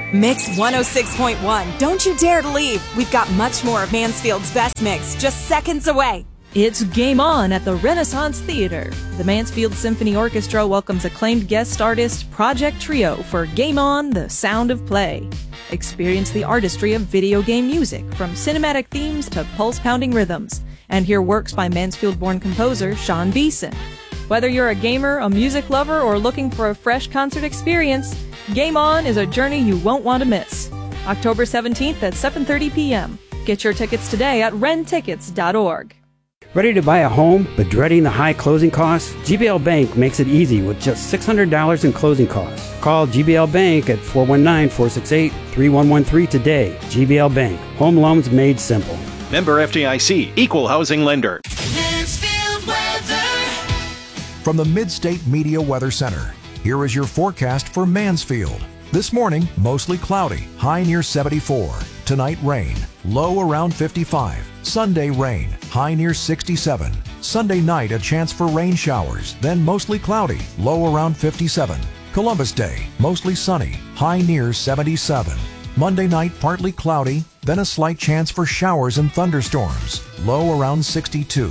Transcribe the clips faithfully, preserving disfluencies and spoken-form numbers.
Mix one oh six point one. Don't you dare to leave. We've got much more of Mansfield's best mix just seconds away. It's Game On at the Renaissance Theater. The Mansfield Symphony Orchestra welcomes acclaimed guest artist Project Trio for Game On, The Sound of Play. Experience the artistry of video game music, from cinematic themes to pulse-pounding rhythms, and hear works by Mansfield-born composer Sean Beeson. Whether you're a gamer, a music lover, or looking for a fresh concert experience, Game On is a journey you won't want to miss. October seventeenth at seven thirty p.m. Get your tickets today at ren tickets dot org. Ready to buy a home but dreading the high closing costs? G B L Bank makes it easy with just six hundred dollars in closing costs. Call G B L Bank at four one nine, four six eight, three one one three today. G B L Bank. Home loans made simple. Member F D I C. Equal housing lender. Mansfield weather. From the Mid-State Media Weather Center, here is your forecast for Mansfield. This morning, mostly cloudy, high near seventy-four. Tonight, rain, low around fifty-five. Sunday, rain, high near sixty-seven. Sunday night, a chance for rain showers, then mostly cloudy, low around fifty-seven. Columbus Day, mostly sunny, high near seventy-seven. Monday night, partly cloudy, then a slight chance for showers and thunderstorms, low around sixty-two.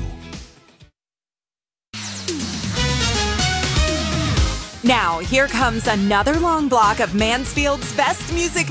Now, here comes another long block of Mansfield's best music